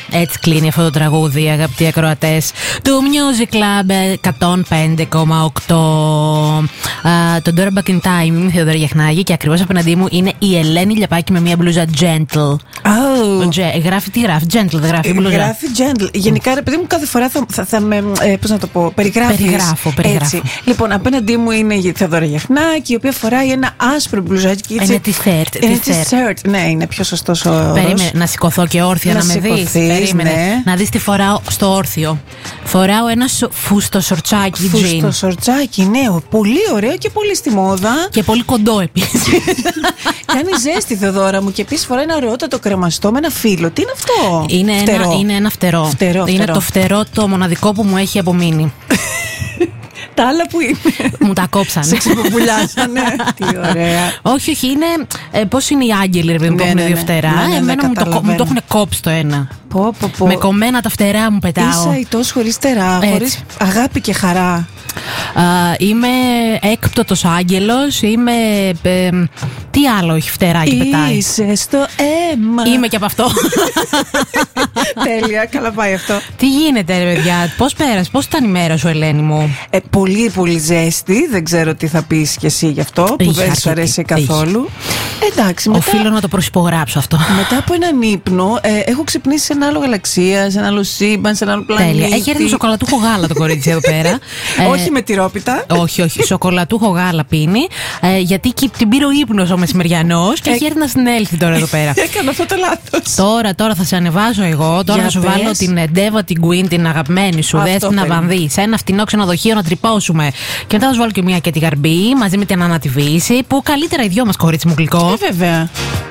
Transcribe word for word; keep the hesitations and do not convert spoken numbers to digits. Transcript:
Έτσι κλείνει αυτό το τραγούδι, αγαπητοί ακροατές του Music Club εκατόν πέντε κόμμα οκτώ. Uh, το Dora Back in Time, είμαι η Θεοδόρα Γιαχνάκη και ακριβώς απέναντί μου είναι η Ελένη Λιαπάκη με μια μπλούζα gentle. Oh. Ge- γράφει τι γράφει, gentle δεν γράφει μπλούζα. Γράφει gentle. Γενικά, ρε παιδί μου, κάθε φορά θα, θα, θα με. Ε, πώς να το πω, περιγράφει. Περιγράφω, περιγράφω. Έτσι. Λοιπόν, απέναντί μου είναι η Θεοδόρα Γιαχνάκη, η οποία φοράει ένα άσπρο μπλουζάκι. Είναι t-shirt. Είναι t-shirt. Ναι, είναι πιο σωστός ο όρος. Περίμενε να σηκωθώ και όρθια να, να με δεις. Περίμενε. Ναι. Να δεις τι φοράω στο όρθιο. Φοράω ένα φούστο σορτσάκι. Φούστο σορτσάκι, ναι. Πολύ ωραίο και πολύ στη μόδα. Και πολύ κοντό επίσης. Κάνει ζέστη, Θεοδόρα μου. Και επίσης φοράει ένα ωραιότατο κρεμαστό με ένα φύλλο. Τι είναι αυτό? Είναι ένα, είναι ένα φτερό. Φτερό, Είναι φτερό. το φτερό το μοναδικό που μου έχει απομείνει. Τα άλλα που είναι. Μου τα κόψανε. Σε ξεποπουλιάσανε. Τι ωραία. Όχι, όχι, είναι. Ε, πώς είναι οι άγγελοι, ρε παιδί μου, που έχουν δύο φτερά. Ναι, ναι, ναι, εμένα μου το, μου το έχουν κόψει το ένα. Πω, πω, πω. Με κομμένα τα φτερά μου πετάω. Είσαι αητός χωρίς φτερά, χωρίς αγάπη και χαρά. Uh, είμαι έκπτωτος άγγελος. Είμαι. Ε, τι άλλο έχει φτερά και πετάει? Είσαι στο αίμα. Είμαι και από αυτό. Τέλεια, καλά πάει αυτό. Τι γίνεται, ρε παιδιά, πώς πέρασε, πώς ήταν η μέρα σου, Ελένη μου? Ε, πολύ πολύ ζέστη. Δεν ξέρω τι θα πεις κι εσύ γι' αυτό, που δεν σου αρέσει καθόλου. Εντάξει, μετά, οφείλω να το προσυπογράψω αυτό. Μετά από έναν ύπνο, ε, έχω ξυπνήσει σε ένα άλλο γαλαξία, σε ένα άλλο σύμπαν, σε ένα άλλο πλανήτη. Τέλεια. Έχει έρθει με σοκολατούχο γάλα το κορίτσι εδώ πέρα. Όχι ε, με τυρόπιτα. Όχι, όχι. Σοκολατούχο γάλα πίνει. Ε, γιατί την πήρε ο ύπνος ο μεσημεριανός και έχει έρθει να συνέλθει τώρα εδώ πέρα. Έκανα αυτό το λάθος. Τώρα, τώρα θα σε ανεβάζω εγώ. Τώρα Για θα σου πες. βάλω την Ντέβα την Queen, την αγαπημένη σου. Δέσποινα Βανδύ. Σε ένα φτηνό ξενοδοχείο να τρυπώσουμε. Και μετά θα σου βάλω και μια και τη Γαρμπή μαζί με την Ανάνα τη Βύση. Που καλύτερα οι δυο μας, κορίτσι μου γλυκό. Ε, βέβαια.